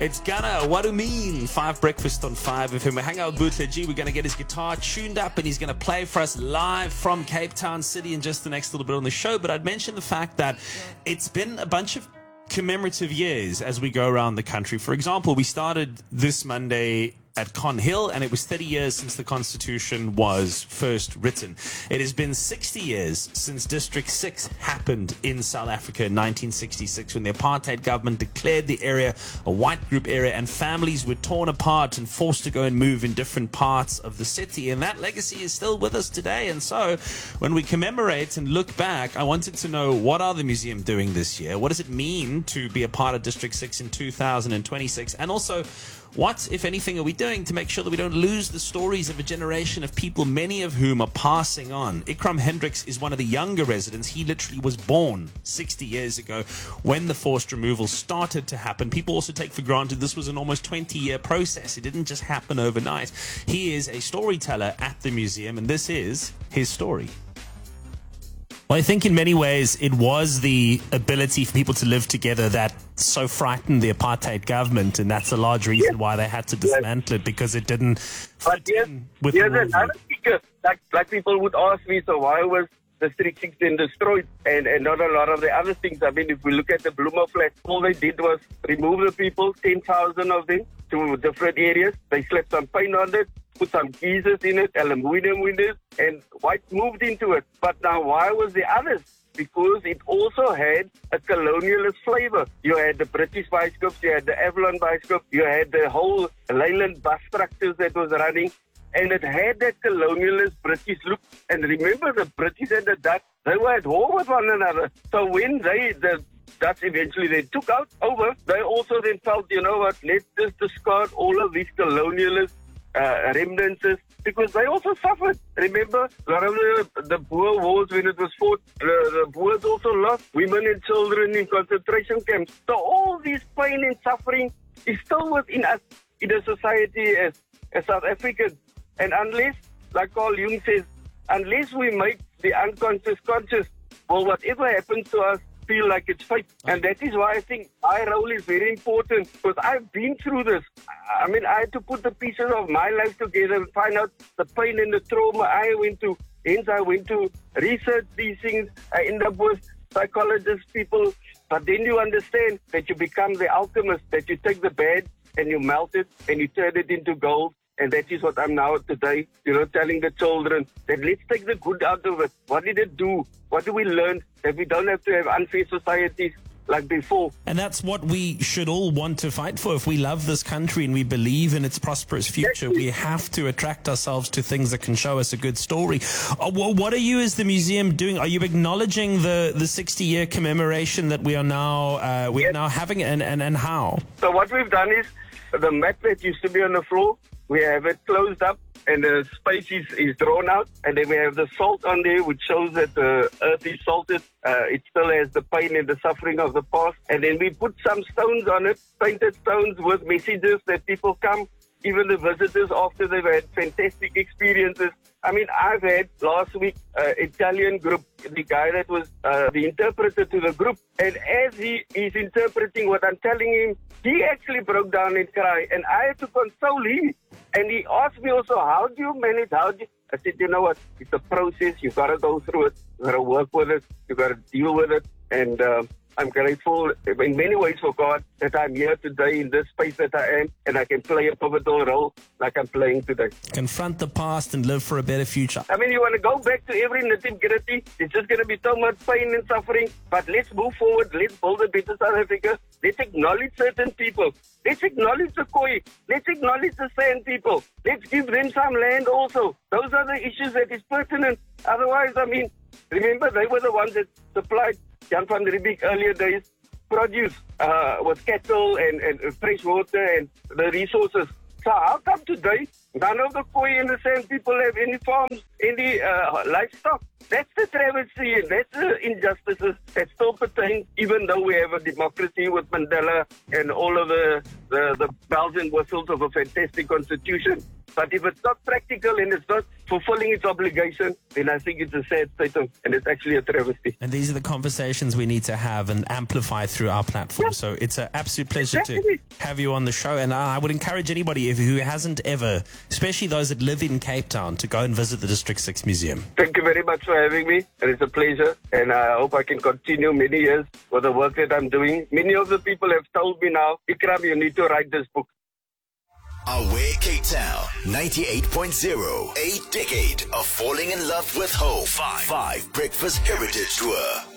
It's Gunna, what do you mean? 5 Breakfast on 5 of him. We hang out with Bootleg G. We're going to get his guitar tuned up and he's going to play for us live from Cape Town City in just the next little bit on the show. But I'd mention the fact that it's been a bunch of commemorative years as we go around the country. For example, we started this Monday at Con Hill, and it was 30 years since the Constitution was first written. It has been 60 years since District 6 happened in South Africa in 1966, when the apartheid government declared the area a white group area, and families were torn apart and forced to go and move in different parts of the city. And that legacy is still with us today. And so when we commemorate and look back, I wanted to know, what are the museum doing this year? What does it mean to be a part of District 6 in 2026? And also, what, if anything, are we doing to make sure that we don't lose the stories of a generation of people, many of whom are passing on? Ikram Hendricks is one of the younger residents. He literally was born 60 years ago when the forced removal started to happen. People also take for granted this was an almost 20-year process. It didn't just happen overnight. He is a storyteller at the museum, and this is his story. Well, I think in many ways it was the ability for people to live together that so frightened the apartheid government, and that's a large reason why they had to dismantle it, because it didn't fit in with here's the another figure. Like people would ask me, so why was District 6 then destroyed and not a lot of the other things? I mean, if we look at the Bloomer flat, all they did was remove the people, 10,000 of them, to different areas. They slapped some paint on it, put some geysers in it, aluminum windows, and white moved into it. But now, why was the others? Because it also had a colonialist flavor. You had the British bicycles, you had the Avalon bicycles, you had the whole Leyland bus structures that was running, and it had that colonialist British look. And remember, the British and the Dutch, they were at war with one another. So when the Dutch eventually they took over, they also then felt, you know what, let's just discard all of these colonialist remnants, because they also suffered. Remember, a lot of the Boer wars, when it was fought, the Boers also lost women and children in concentration camps. So all this pain and suffering is still within us in a society as South Africans. And unless, like Carl Jung says, unless we make the unconscious conscious, well, whatever happens to us feel like it's fate. And that is why I think my role is very important, because I've been through this. I mean, I had to put the pieces of my life together and find out the pain and the trauma I went to. Hence, I went to research these things. I end up with psychologists, people. But then you understand that you become the alchemist, that you take the bad and you melt it and you turn it into gold. And that is what I'm now today, telling the children that let's take the good out of it. What did it do? What do we learn? That we don't have to have unfair societies like before. And that's what we should all want to fight for. If we love this country and we believe in its prosperous future, we have to attract ourselves to things that can show us a good story. What are you as the museum doing? Are you acknowledging the 60-year commemoration that we are now having, and how? So what we've done is, the map that used to be on the floor, we have it closed up and the space is drawn out, and then we have the salt on there, which shows that the earth is salted. It still has the pain and the suffering of the past. And then we put some stones on it, painted stones with messages that people come, even the visitors, after they've had fantastic experiences. I mean, I've had last week Italian group, the guy that was the interpreter to the group, and as he is interpreting what I'm telling him, he actually broke down and cried, and I had to console him. And he asked me also, how do you manage? I said, you know what? It's a process. You've got to go through it. You've got to work with it. You've got to deal with it. And I'm grateful in many ways for God that I'm here today in this space that I am, and I can play a pivotal role like I'm playing today. Confront the past and live for a better future. I mean, you want to go back to every nitty-gritty. It's just going to be so much pain and suffering. But let's move forward. Let's build a better South Africa. Let's acknowledge certain people. Let's acknowledge the Khoi. Let's acknowledge the San people. Let's give them some land also. Those are the issues that is pertinent. Otherwise, I mean, remember, they were the ones that supplied Jan van Riebeeck earlier days produce with cattle and fresh water and the resources. So how come today none of the Khoi and the San people have any farms, any livestock? That's the travesty, and that's the injustices that still pertain, even though we have a democracy with Mandela and all of the bells and whistles of a fantastic constitution. But if it's not practical and it's not fulfilling its obligation, then I think it's a sad state of, and it's actually a travesty. And these are the conversations we need to have and amplify through our platform. Yeah. So it's an absolute pleasure Exactly. to have you on the show. And I would encourage anybody who hasn't ever, especially those that live in Cape Town, to go and visit the District 6 Museum. Thank you very much for having me, and it's a pleasure. And I hope I can continue many years with the work that I'm doing. Many of the people have told me now, Ikram, you need to write this book. Aware Cape Town 98.0, a decade of falling in love with home. 5 Breakfast Heritage Tour.